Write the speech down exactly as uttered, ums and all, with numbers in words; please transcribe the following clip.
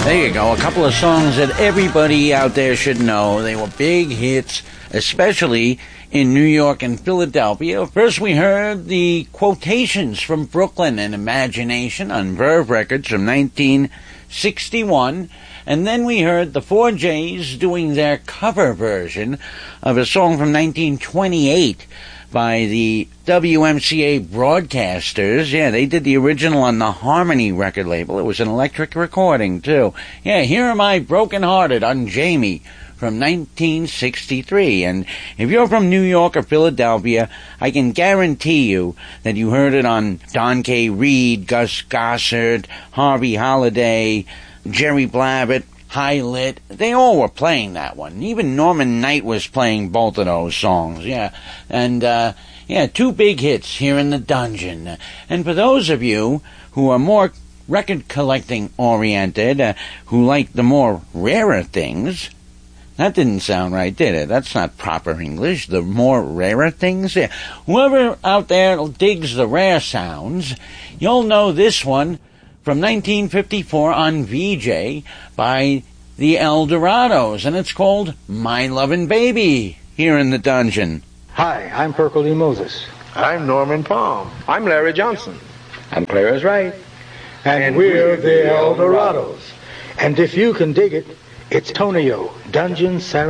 There you go. A couple of songs that everybody out there should know. They were big hits, especially in New York and Philadelphia. First, we heard the Quotations from Brooklyn and Imagination on Verve Records from nineteen sixty-one. And then we heard the Four J's doing their cover version of a song from nineteen twenty-eight by the W M C A Broadcasters. Yeah, they did the original on the Harmony record label. It was an electric recording, too. Yeah, Here Am I Broken Hearted on Jamie from nineteen sixty-three. And if you're from New York or Philadelphia, I can guarantee you that you heard it on Don K. Reed, Gus Gossard, Harvey Holiday, Jerry Blavat, High Lit. They all were playing that one. Even Norman Knight was playing both of those songs, yeah. And, uh, yeah, two big hits here in the dungeon. And for those of you who are more record collecting oriented, uh, who like the more rarer things, that didn't sound right, did it? That's not proper English. The more rarer things? Yeah. Whoever out there digs the rare sounds, you'll know this one from nineteen fifty-four on V J by the Eldorados, and it's called My Lovin' Baby, here in the dungeon. Hi, I'm Perkle Lee Moses. I'm Norman Palm. I'm Larry Johnson. I'm Clara's Right. And, and we're the Eldorados. And if you can dig it, it's Tonio, Dungeon Sarah.